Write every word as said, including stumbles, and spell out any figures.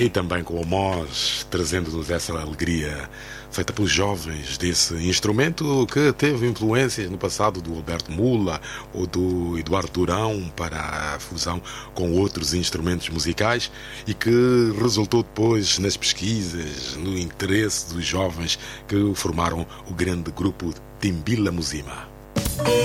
e também com o Mós, trazendo-nos essa alegria feita pelos jovens desse instrumento que teve influências no passado do Alberto Mula ou do Eduardo Durão para a fusão com outros instrumentos musicais e que resultou depois nas pesquisas, no interesse dos jovens que formaram o grande grupo Timbila Muzima.